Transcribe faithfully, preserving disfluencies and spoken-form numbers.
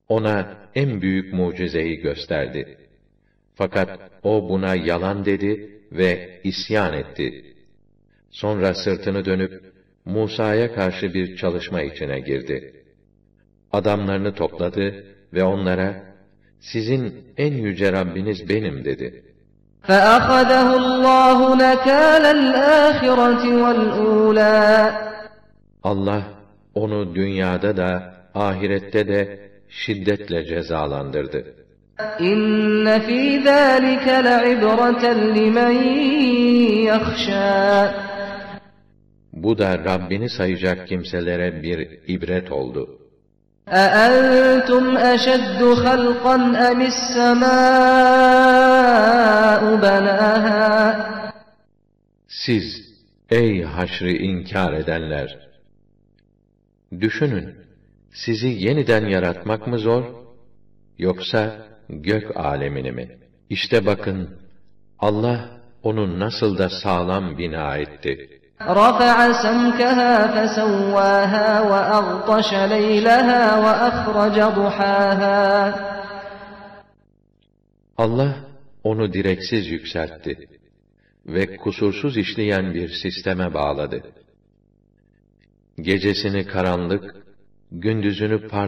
ona en büyük mucizeyi gösterdi. Fakat o buna yalan dedi ve isyan etti. Sonra sırtını dönüp Musa'ya karşı bir çalışma içine girdi. Adamlarını topladı ve onlara, sizin en yüce Rabbiniz benim dedi. فَأَخَذَهُ اللّٰهُ نَكَالَ الْآخِرَةِ وَالْأُولَى Allah onu dünyada da ahirette de şiddetle cezalandırdı. İnne fî zâlike le'ibreten limen yahşâ. Bu da Rabbini sayacak kimselere bir ibret oldu. أَأَنْتُمْ أَشَدُّ خَلْقًا أَمِ السَّمَاءُ بَنَاهَا. Siz, ey haşrı inkar edenler! Düşünün, sizi yeniden yaratmak mı zor, yoksa gök alemini mi? İşte bakın, Allah onu nasıl da sağlam bina etti. رَفَعَ سَمْكَهَا فَسَوَّاهَا وَأَغْطَشَ لَيْلَهَا وَأَخْرَجَ ضُحَاهَا. Allah onu direksiz yükseltti ve kusursuz işleyen bir sisteme bağladı. Gecesini karanlık, gündüzünü parlak